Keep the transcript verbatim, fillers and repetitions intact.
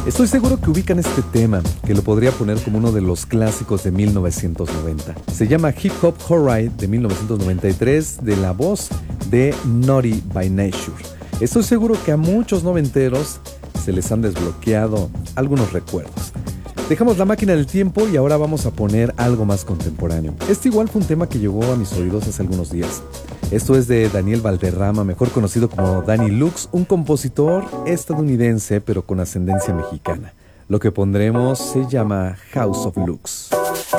Estoy seguro que ubican este tema, que lo podría poner como uno de los clásicos de mil novecientos noventa. Se llama Hip Hop Hooray de mil novecientos noventa y tres, de la voz de Naughty by Nature. Estoy seguro que a muchos noventeros se les han desbloqueado algunos recuerdos. Dejamos la máquina del tiempo y ahora vamos a poner algo más contemporáneo. Este igual fue un tema que llegó a mis oídos hace algunos días. Esto es de Daniel Valderrama, mejor conocido como Danny Lux, un compositor estadounidense pero con ascendencia mexicana. Lo que pondremos se llama House of Lux.